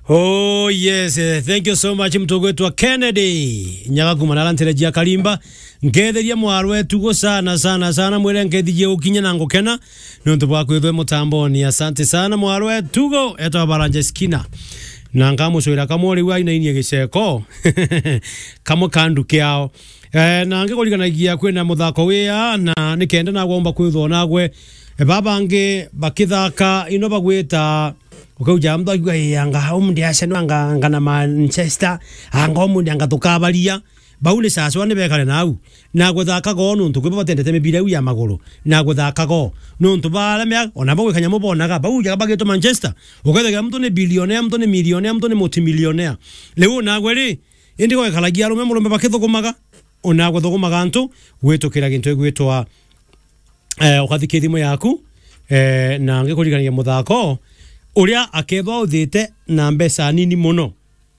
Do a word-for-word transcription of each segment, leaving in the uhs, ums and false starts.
Oh yes, uh, thank you so much mtogo wetu wa Kennedy. Nyaga kumanala ntelejia kalimba. Ngetheria mwaro wetu go sana sana sana mwere ngethije ukinya na ngokena. Nonto bwa kwithwe mutamboni. Asante sana mwaro wetu go eto baranje skina. Na ngamo soira kamori wa ina ini giceko. Kamo kandu kiao. Eh na ngekolikanaigia kwena muthako wia na nikenda na gomba kwithwo nagwe. E baba nge bakithaka ino bagwita ukauja mtu akiwa yanga haundi Arsenal anga ngana Manchester anga haundi anga tukabaria baule sasa wane bekale nau na guthaka go nuntu kwiba batendete mibira ya maguru na guthaka go nuntu bala me ona bagwe kanyamo bonaga bauja bageto Manchester ukethaga mtu ni billionaire mtu ni millionaire mtu ni multimillionaire leo nagwe ri indi go kalagia rume mulumbe bakithukumaga ona guthukumaga ntu gwitukira gintu gwitwa eh ukathike thimo yaku eh na ngikurigania muthako uria akethwa uthite na mbesa nini muno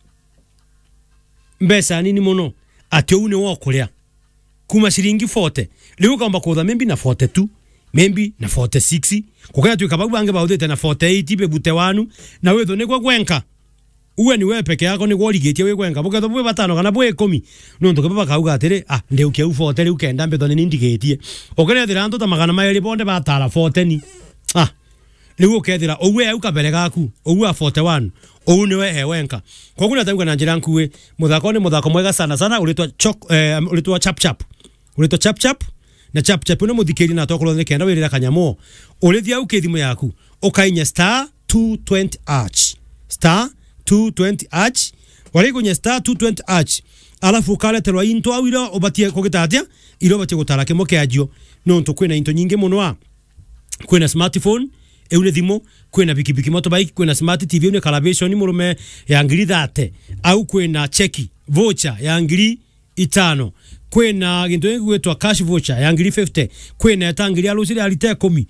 mbesa nini muno ati une wo kuria kuma shilingi forty liu kamba kutha maybe na forty-two maybe na forty-six kukaya tu kababu ange ba uthite na forty-eight be bute wanu na wetho ni gwa gwenka uwe ni we peke yako ni gwa ligetie we gwenka buketho bwe batano kana bwe ten nonto kebaba kauga atire ah ndeu ke u forty liu kenda mbeto ni ndigetie okere thira nto ta magana maili bonde batara forty ni ah liu kethira owe au kabere gaku owe forty-one owe niwe hewenka kwa kuna tauga na njira nkuwe muthako ni muthako mwega sana sana ulitwa chok eh, ulitwa chap chap ulitwa chap chap na chap chap no muthikiri na tokolo ne kenda wirira kanyamo ulithia au kethimo yaku ukainya star two twenty arch star two twenty arch wale kwenye star two twenty arch alafu ukaleterwa into au ilo obatie kugitatia ilo batie gutara kimo kiajio no nto kwena into nyinge muno kwena smartphone eune thimo kwena bikibiki motorbike kwena smart tv une calibration murume ya ngiri thirty au kwena cheki voucher ya ngiri itano kwena gintu ngwetwa cash voucher ya ngiri fifty kwena tangiri alusiri alite ten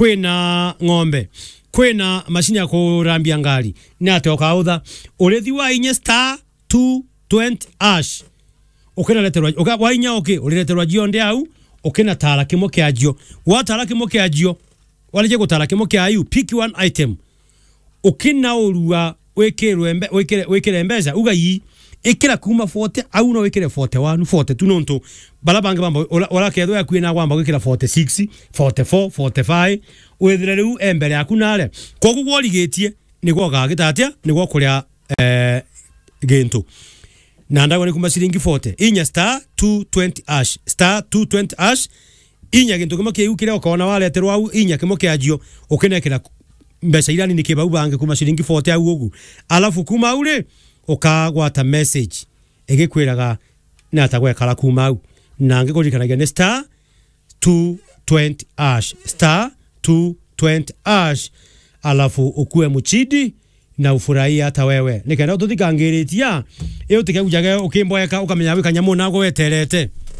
kwena ng'ombe kwena mashini ya kurambia ngari na atoka utha urethi wa inye star two twenty ash ukena leterwa uka wainya okay ulileterwa jionde au ukena tala kimo kiajio watala kimo kiajio waleje gutala kimo kiayu pick one item ukina urua wekerwe embe wekere wekere mbeza ugayi ikira kuma forty au no wekere forty-one forty-two nonto balabange bamba ola kedho ya kwina kwamba wekera forty-six forty-four forty-five wethire riu embere akunale kogu gwoligetie ni gwo gagitatia ni gwo kuria eh gento na ndago ni kuma shilingi forty inya star two twenty ash star two twenty ash inya gento kuma ke ukire ukona wale terwa au inya kimo ke ajio ukenekera mbesa ilani ni keba ubange kuma shilingi forty au ugu alafu kuma ule ukagwata message egekwiraga na atagwe kala kuma au na ngekolikanagya ne star two twenty ash star two twenty ash alafu ukue muchidi na ufurahia hata wewe nikenda ututhikangiritia iyo tikagujaga ukimboeka ukamenya wikanyamo nago weterete